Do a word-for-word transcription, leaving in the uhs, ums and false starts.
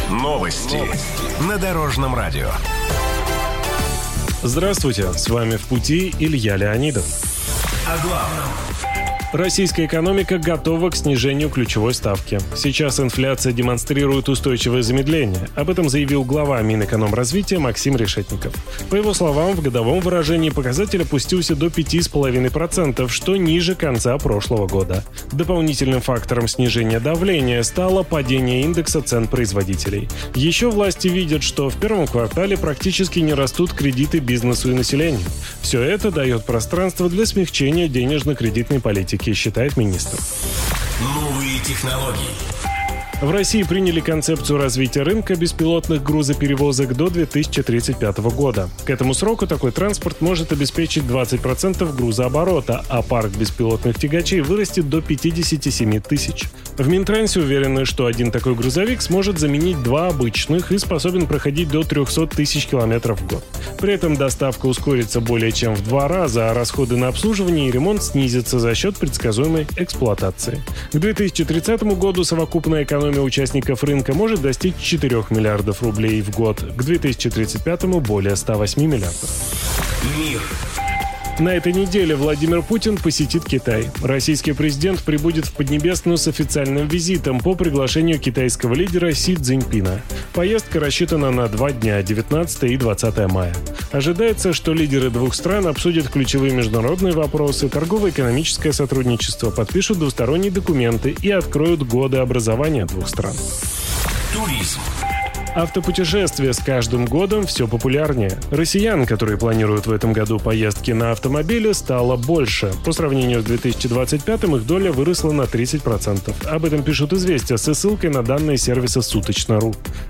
Новости на Дорожном радио. Здравствуйте, с вами «В пути» Илья Леонидов. О главном. Российская экономика готова к снижению ключевой ставки. Сейчас инфляция демонстрирует устойчивое замедление. Об этом заявил глава Минэкономразвития Максим Решетников. По его словам, в годовом выражении показатель опустился до пять целых пять десятых процента, что ниже конца прошлого года. Дополнительным фактором снижения давления стало падение индекса цен производителей. Еще власти видят, что в первом квартале практически не растут кредиты бизнесу и населению. Все это дает пространство для смягчения денежно-кредитной политики, считает министр. Новые технологии. В России приняли концепцию развития рынка беспилотных грузоперевозок до две тысячи тридцать пятого года. К этому сроку такой транспорт может обеспечить двадцать процентов грузооборота, а парк беспилотных тягачей вырастет до пятьдесят семь тысяч. В Минтрансе уверены, что один такой грузовик сможет заменить два обычных и способен проходить до триста тысяч километров в год. При этом доставка ускорится более чем в два раза, а расходы на обслуживание и ремонт снизятся за счет предсказуемой эксплуатации. К две тысячи тридцатому году совокупная экономика участников рынка может достичь четырёх миллиардов рублей в год, к две тысячи тридцать пятому более ста восьми миллиардов. Мир. На этой неделе Владимир Путин посетит Китай. Российский президент прибудет в Поднебесную с официальным визитом по приглашению китайского лидера Си Цзиньпина. Поездка рассчитана на два дня, девятнадцатое и двадцатое мая. Ожидается, что лидеры двух стран обсудят ключевые международные вопросы, торгово-экономическое сотрудничество, подпишут двусторонние документы и откроют годы образования двух стран. Туризм. Автопутешествия с каждым годом все популярнее. Россиян, которые планируют в этом году поездки на автомобиле, стало больше. По сравнению с две тысячи двадцать пятым их доля выросла на тридцать процентов. Об этом пишут «Известия» со ссылкой на данные сервиса суточно точка ру.